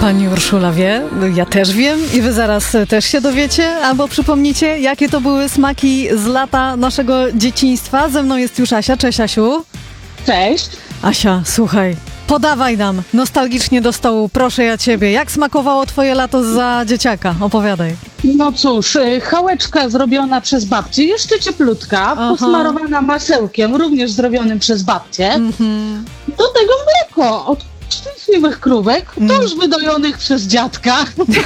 Pani Urszula wie, ja też wiem i wy zaraz też się dowiecie, albo przypomnicie, jakie to były smaki z lata naszego dzieciństwa. Ze mną jest już Asia. Cześć, Asiu. Cześć. Asia, słuchaj, podawaj nam nostalgicznie do stołu, proszę ja ciebie. Jak smakowało twoje lato za dzieciaka? Opowiadaj. No cóż, chałeczka zrobiona przez babcię, jeszcze cieplutka, posmarowana masełkiem, również zrobionym przez babcię. Do tego mleko od szczęśliwych krówek, to już wydojonych przez dziadka.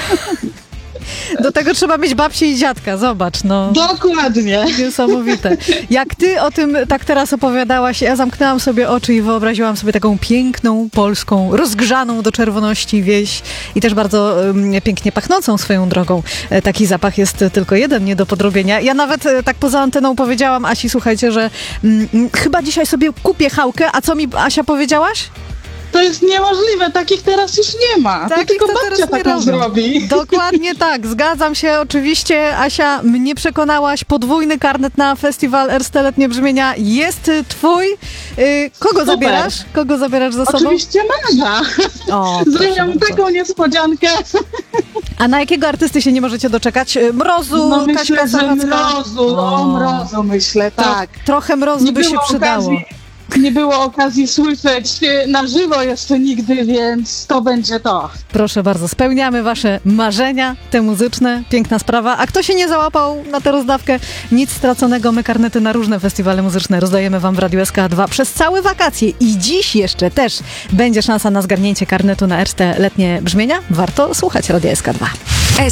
Do tego trzeba mieć babcię i dziadka, zobacz, no. Dokładnie. Niesamowite. Jak ty o tym tak teraz opowiadałaś, ja zamknęłam sobie oczy i wyobraziłam sobie taką piękną, polską, rozgrzaną do czerwoności wieś i też bardzo pięknie pachnącą swoją drogą. Taki zapach jest tylko jeden, nie do podrobienia. Ja nawet tak poza anteną powiedziałam Asi, słuchajcie, że chyba dzisiaj sobie kupię chałkę, a co mi, Asia, powiedziałaś? To jest niemożliwe, takich teraz już nie ma. Takich tylko to babcia teraz nie taką robią. zrobi. Dokładnie tak, zgadzam się. Oczywiście, Asia, mnie przekonałaś. Podwójny karnet na festiwal Erste Letnie Brzmienia jest twój. Kogo zabierasz? Kogo zabierasz za sobą? Oczywiście Maga. Zrobiłam taką niespodziankę. A na jakiego artysty się nie możecie doczekać? Mrozu, No Kaśka myślę, że Sachacka? mrozu myślę, tak. Trochę mrozu by się przydało. Nie było okazji słyszeć na żywo jeszcze nigdy, więc to będzie to. Proszę bardzo, spełniamy wasze marzenia, te muzyczne, piękna sprawa. A kto się nie załapał na tę rozdawkę, nic straconego, my karnety na różne festiwale muzyczne rozdajemy wam w Radiu SK2 przez całe wakacje i dziś jeszcze też będzie szansa na zgarnięcie karnetu na Erste Letnie Brzmienia. Warto słuchać Radia SK2.